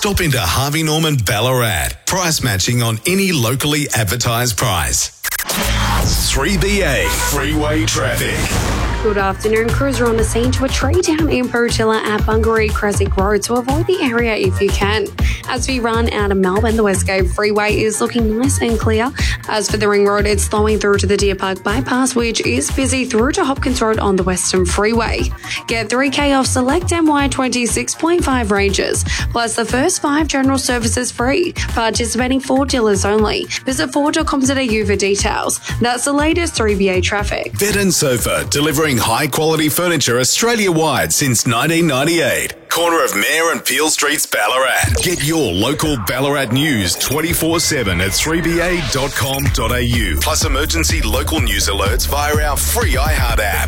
Stop into Harvey Norman Ballarat. Price matching on any locally advertised price. 3BA Freeway Traffic. Good afternoon. Crews are on the scene to a tree down in Portilla at Bungaree Crescent Road, so avoid the area if you can. As we run out of Melbourne, the Westgate Freeway is looking nice and clear. As for the Ring Road, it's slowing through to the Deer Park Bypass, which is busy through to Hopkins Road on the Western Freeway. Get 3K off select MY 26.5 ranges, plus the first 5 general services free. Participating Ford dealers only. Visit Ford.com.au for details. That's the latest 3BA traffic. Bed and Sofa, delivering high-quality furniture Australia-wide since 1998. Corner of Mayor and Peel Streets, Ballarat. Get your local Ballarat news 24/7 at 3ba.com.au. Plus emergency local news alerts via our free iHeart app.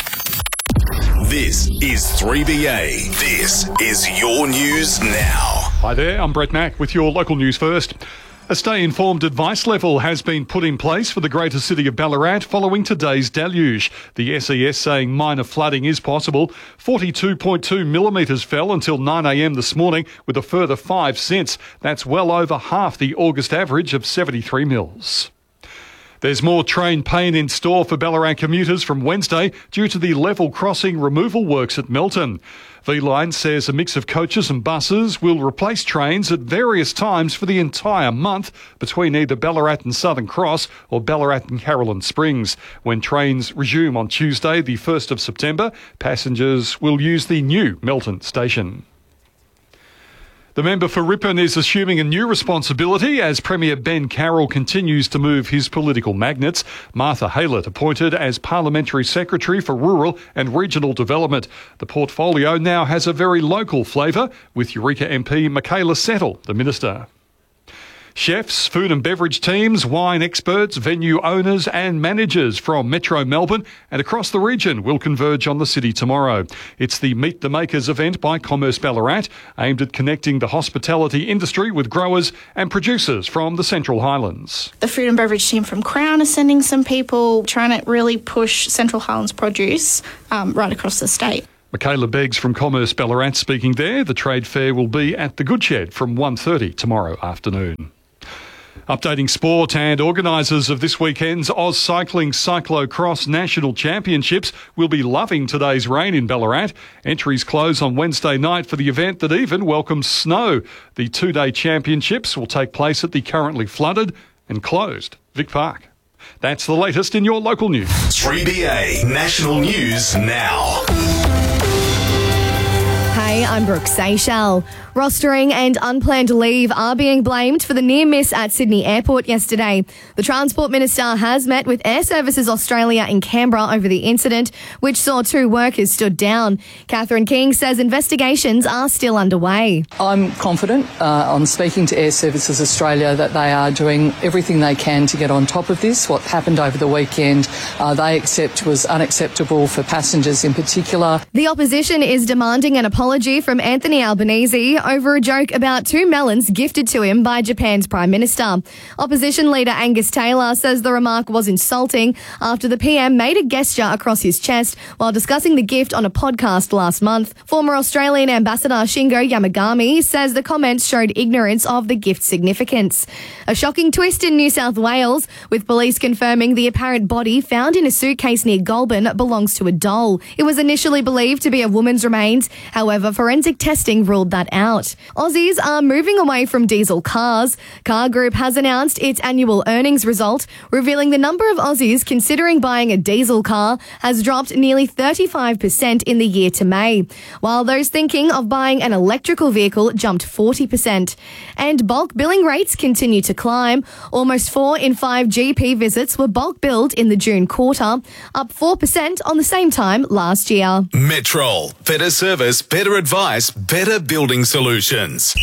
This is 3BA. This is your news now. Hi there, I'm Brett Mack with your local news first. A stay-informed advice level has been put in place for the greater city of Ballarat following today's deluge. The SES saying minor flooding is possible. 42.2 millimetres fell until 9 a.m. this morning, with a further 5 since. That's well over half the August average of 73 mils. There's more train pain in store for Ballarat commuters from Wednesday due to the level crossing removal works at Melton. V-Line says a mix of coaches and buses will replace trains at various times for the entire month between either Ballarat and Southern Cross or Ballarat and Caroline Springs. When trains resume on Tuesday, the 1st of September, passengers will use the new Melton station. The member for Ripon is assuming a new responsibility as Premier Ben Carroll continues to move his political magnets. Martha Haylett appointed as Parliamentary Secretary for Rural and Regional Development. The portfolio now has a very local flavour, with Eureka MP Michaela Settle, the Minister. Chefs, food and beverage teams, wine experts, venue owners and managers from Metro Melbourne and across the region will converge on the city tomorrow. It's the Meet the Makers event by Commerce Ballarat, aimed at connecting the hospitality industry with growers and producers from the Central Highlands. The food and beverage team from Crown are sending some people, trying to really push Central Highlands produce right across the state. Michaela Beggs from Commerce Ballarat speaking there. The trade fair will be at the Goodshed from 1:30 tomorrow afternoon. Updating sport, and organisers of this weekend's Oz Cycling Cyclo-Cross National Championships will be loving today's rain in Ballarat. Entries close on Wednesday night for the event that even welcomes snow. The 2-day championships will take place at the currently flooded and closed Vic Park. That's the latest in your local news. 3BA National News Now. Hey, I'm Brooke Seychelles. Rostering and unplanned leave are being blamed for the near miss at Sydney Airport yesterday. The Transport Minister has met with Air Services Australia in Canberra over the incident, which saw 2 workers stood down. Catherine King says investigations are still underway. I'm confident on speaking to Air Services Australia that they are doing everything they can to get on top of this. What happened over the weekend they accept was unacceptable for passengers in particular. The opposition is demanding an apology from Anthony Albanese over a joke about 2 melons gifted to him by Japan's Prime Minister. Opposition leader Angus Taylor says the remark was insulting after the PM made a gesture across his chest while discussing the gift on a podcast last month. Former Australian Ambassador Shingo Yamagami says the comments showed ignorance of the gift's significance. A shocking twist in New South Wales, with police confirming the apparent body found in a suitcase near Goulburn belongs to a doll. It was initially believed to be a woman's remains. However, forensic testing ruled that out. Aussies are moving away from diesel cars. Car Group has announced its annual earnings result, revealing the number of Aussies considering buying a diesel car has dropped nearly 35% in the year to May, while those thinking of buying an electrical vehicle jumped 40%. And bulk billing rates continue to climb. Almost 4 in 5 GP visits were bulk billed in the June quarter, up 4% on the same time last year. Metrol. Better service, better advice, better building solutions.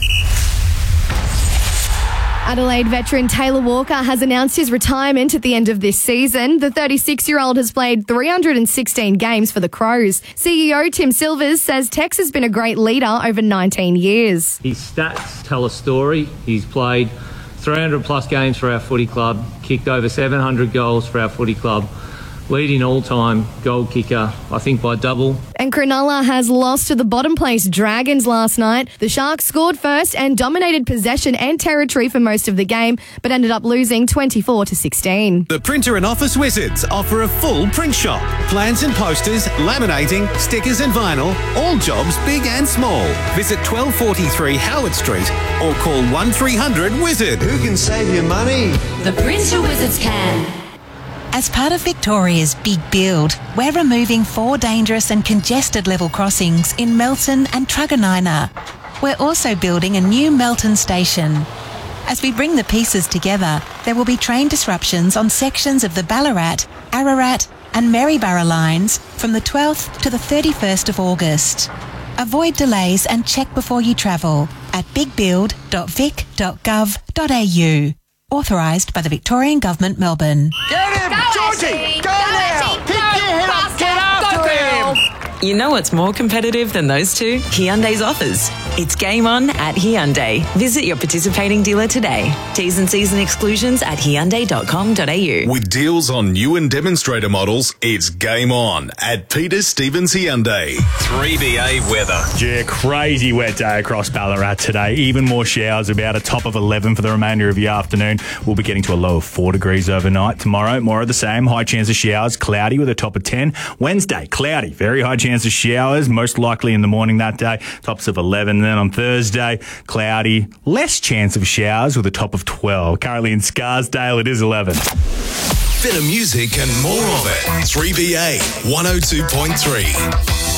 Adelaide veteran Taylor Walker has announced his retirement at the end of this season. The 36-year-old has played 316 games for the Crows. CEO Tim Silvers says Tex has been a great leader over 19 years. His stats tell a story. He's played 300 plus games for our footy club, kicked over 700 goals for our footy club, leading all-time goal kicker, I think by double. And Cronulla has lost to the bottom place Dragons last night. The Sharks scored first and dominated possession and territory for most of the game, but ended up losing 24-16. The Printer and Office Wizards offer a full print shop. Plans and posters, laminating, stickers and vinyl, all jobs big and small. Visit 1243 Howard Street or call 1300-WIZARD. Who can save you money? The Printer Wizards can. As part of Victoria's Big Build, we're removing 4 dangerous and congested level crossings in Melton and Truganina. We're also building a new Melton station. As we bring the pieces together, there will be train disruptions on sections of the Ballarat, Ararat and Maryborough lines from the 12th to the 31st of August. Avoid delays and check before you travel at bigbuild.vic.gov.au. Authorised by the Victorian Government, Melbourne. Get him! Georgie! Go now! Pick your head up! Get after him! You know what's more competitive than those two? Hyundai's offers. It's game on at Hyundai. Visit your participating dealer today. T's and C's and exclusions at hyundai.com.au. With deals on new and demonstrator models, it's game on at Peter Stevens Hyundai. 3BA weather. Yeah, crazy wet day across Ballarat today. Even more showers, about a top of 11 for the remainder of the afternoon. We'll be getting to a low of 4 degrees overnight. Tomorrow, more of the same. High chance of showers, cloudy with a top of 10. Wednesday, cloudy, very high chance of showers, most likely in the morning that day. Tops of 11. Then on Thursday, cloudy, less chance of showers with a top of 12. Currently in Scarsdale, it is 11. Better music and more of it. 3BA 102.3.